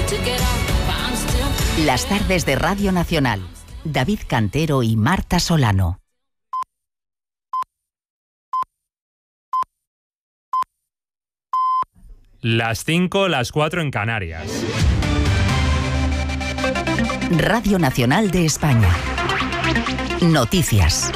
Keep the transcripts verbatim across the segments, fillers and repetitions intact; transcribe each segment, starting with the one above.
Las tardes de Radio Nacional. David Cantero y Marta Solano. Las cinco, las cuatro en Canarias. Radio Nacional de España. Noticias.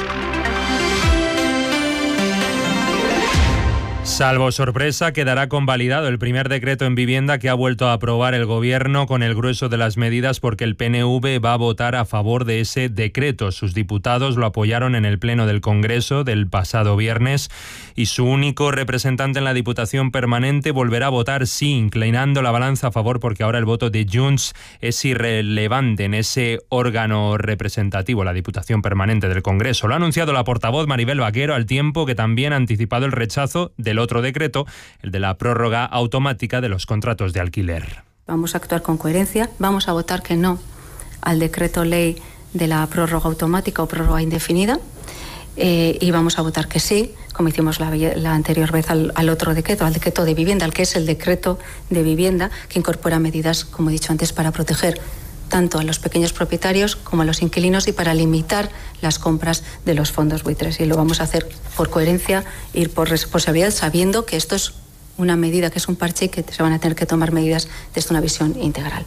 Salvo sorpresa, quedará convalidado el primer decreto en vivienda que ha vuelto a aprobar el Gobierno con el grueso de las medidas, porque el P N V va a votar a favor de ese decreto. Sus diputados lo apoyaron en el Pleno del Congreso del pasado viernes y su único representante en la Diputación Permanente volverá a votar sí, inclinando la balanza a favor, porque ahora el voto de Junts es irrelevante en ese órgano representativo, la Diputación Permanente del Congreso. Lo ha anunciado la portavoz Maribel Vaquero, al tiempo que también ha anticipado el rechazo del otro decreto, el de la prórroga automática de los contratos de alquiler. Vamos a actuar con coherencia, vamos a votar que no al decreto ley de la prórroga automática o prórroga indefinida eh, y vamos a votar que sí, como hicimos la, la anterior vez al, al otro decreto, al decreto de vivienda, al que es el decreto de vivienda, que incorpora medidas, como he dicho antes, para proteger tanto a los pequeños propietarios como a los inquilinos y para limitar las compras de los fondos buitres. Y lo vamos a hacer por coherencia, ir por responsabilidad, sabiendo que esto es una medida, que es un parche y que se van a tener que tomar medidas desde una visión integral.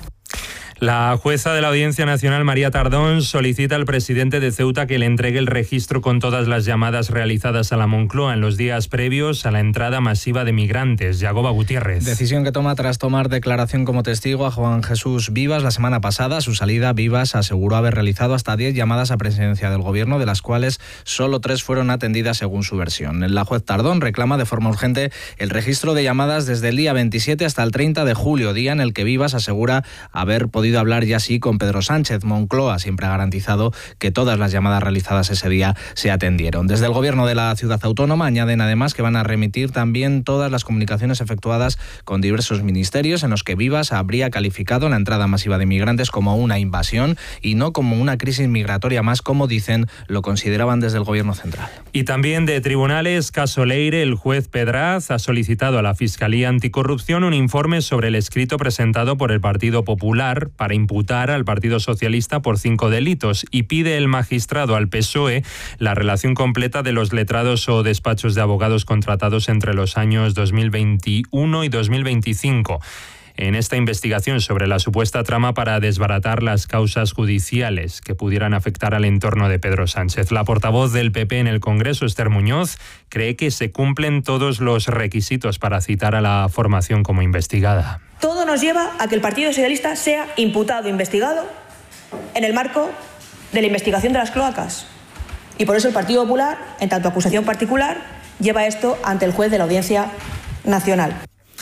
La jueza de la Audiencia Nacional, María Tardón, solicita al presidente de Ceuta que le entregue el registro con todas las llamadas realizadas a la Moncloa en los días previos a la entrada masiva de migrantes. Yagoba Gutiérrez. Decisión que toma tras tomar declaración como testigo a Juan Jesús Vivas la semana pasada. A su salida, Vivas aseguró haber realizado hasta diez llamadas a presidencia del Gobierno, de las cuales solo tres fueron atendidas según su versión. La juez Tardón reclama de forma urgente el registro de llamadas desde el día veintisiete hasta el treinta de julio, día en el que Vivas asegura haber podido hablar ya sí con Pedro Sánchez. Moncloa siempre ha garantizado que todas las llamadas realizadas ese día se atendieron. Desde el Gobierno de la ciudad autónoma añaden además que van a remitir también todas las comunicaciones efectuadas con diversos ministerios en los que Vivas habría calificado la entrada masiva de inmigrantes como una invasión y no como una crisis migratoria más, como dicen, lo consideraban desde el Gobierno central. Y también de tribunales, caso Leire, el juez Pedraz ha solicitado a la Fiscalía Anticorrupción un informe sobre el escrito presentado por el Partido Popular para imputar al Partido Socialista por cinco delitos, y pide el magistrado al P S O E la relación completa de los letrados o despachos de abogados contratados entre los años dos mil veintiuno y dos mil veinticinco. En esta investigación sobre la supuesta trama para desbaratar las causas judiciales que pudieran afectar al entorno de Pedro Sánchez. La portavoz del P P en el Congreso, Esther Muñoz, cree que se cumplen todos los requisitos para citar a la formación como investigada. Todo nos lleva a que el Partido Socialista sea imputado, investigado, en el marco de la investigación de las cloacas. Y por eso el Partido Popular, en tanto acusación particular, lleva esto ante el juez de la Audiencia Nacional.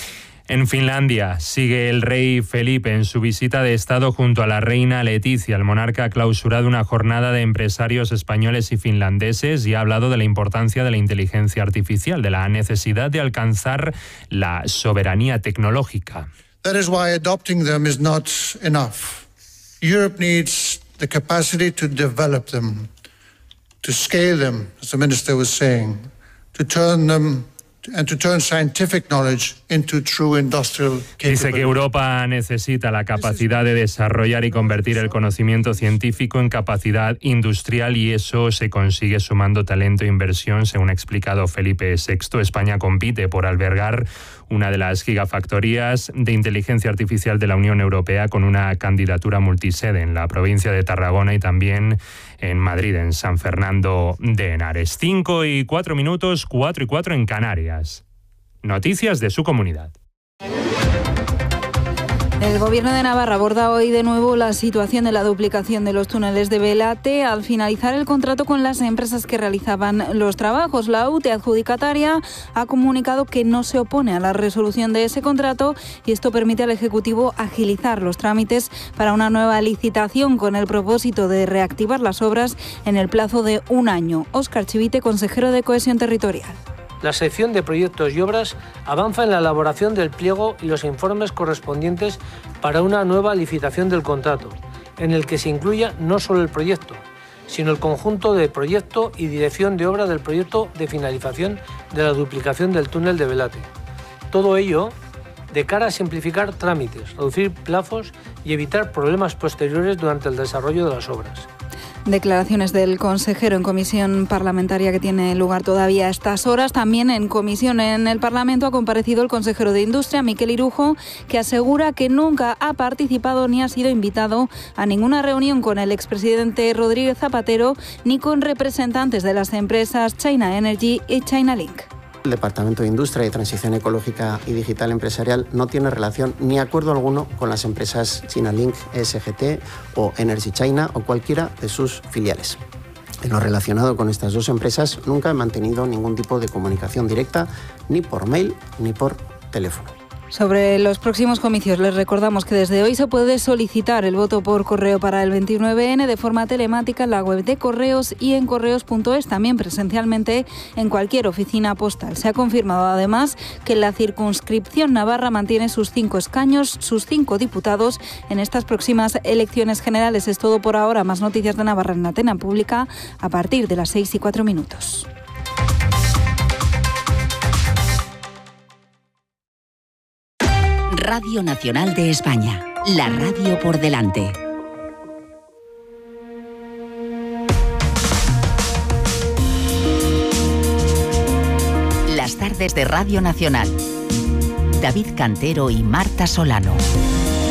En Finlandia sigue el rey Felipe en su visita de Estado junto a la reina Leticia. El monarca ha clausurado una jornada de empresarios españoles y finlandeses y ha hablado de la importancia de la inteligencia artificial, de la necesidad de alcanzar la soberanía tecnológica. That is why adopting them is not enough. Europe needs the capacity to develop them, to scale them, as the minister was saying, to turn them and to turn scientific knowledge into true industrial capability. Dice que Europa necesita la capacidad de desarrollar y convertir el conocimiento científico en capacidad industrial, y eso se consigue sumando talento e inversión, según ha explicado Felipe sexto. España compite por albergar una de las gigafactorías de inteligencia artificial de la Unión Europea, con una candidatura multisede en la provincia de Tarragona y también en Madrid, en San Fernando de Henares. Cinco y cuatro minutos, cuatro y cuatro en Canarias. Noticias de su comunidad. El Gobierno de Navarra aborda hoy de nuevo la situación de la duplicación de los túneles de Belate al finalizar el contrato con las empresas que realizaban los trabajos. La U T E adjudicataria ha comunicado que no se opone a la resolución de ese contrato, y esto permite al Ejecutivo agilizar los trámites para una nueva licitación con el propósito de reactivar las obras en el plazo de un año. Óscar Chivite, consejero de Cohesión Territorial. La sección de proyectos y obras avanza en la elaboración del pliego y los informes correspondientes para una nueva licitación del contrato, en el que se incluya no solo el proyecto, sino el conjunto de proyecto y dirección de obra del proyecto de finalización de la duplicación del túnel de Belate. Todo ello de cara a simplificar trámites, reducir plazos y evitar problemas posteriores durante el desarrollo de las obras. Declaraciones del consejero en comisión parlamentaria que tiene lugar todavía a estas horas. También en comisión en el Parlamento ha comparecido el consejero de Industria, Miquel Irujo, que asegura que nunca ha participado ni ha sido invitado a ninguna reunión con el expresidente Rodríguez Zapatero ni con representantes de las empresas China Energy y China Link. El Departamento de Industria y Transición Ecológica y Digital Empresarial no tiene relación ni acuerdo alguno con las empresas China Link, E S G T o Energy China o cualquiera de sus filiales. En lo relacionado con estas dos empresas nunca he mantenido ningún tipo de comunicación directa, ni por mail ni por teléfono. Sobre los próximos comicios, les recordamos que desde hoy se puede solicitar el voto por correo para el veintinueve ene de forma telemática en la web de Correos y en correos punto es, también presencialmente en cualquier oficina postal. Se ha confirmado además que la circunscripción navarra mantiene sus cinco escaños, sus cinco diputados en estas próximas elecciones generales. Es todo por ahora. Más noticias de Navarra en Antena Pública a partir de las seis y cuatro minutos. Radio Nacional de España, la radio por delante. Las tardes de Radio Nacional. David Cantero y Marta Solano.